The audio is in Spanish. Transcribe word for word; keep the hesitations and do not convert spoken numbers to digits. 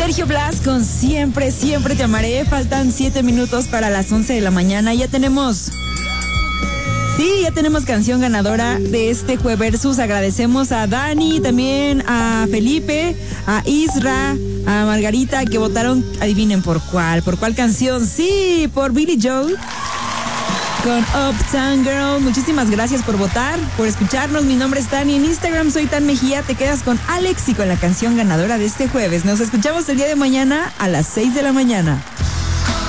Sergio Blas con Siempre, Siempre Te Amaré. Faltan siete minutos para las once de la mañana. Ya tenemos... Sí, ya tenemos canción ganadora de este Jueversus. Agradecemos a Dani, también a Felipe, a Isra, a Margarita, que votaron, adivinen por cuál, por cuál canción. Sí, por Billy Joel con Uptown Girl. Muchísimas gracias por votar, por escucharnos. Mi nombre es Tani, en Instagram soy Tan Mejía. Te quedas con Alex y con la canción ganadora de este jueves. Nos escuchamos el día de mañana a las seis de la mañana.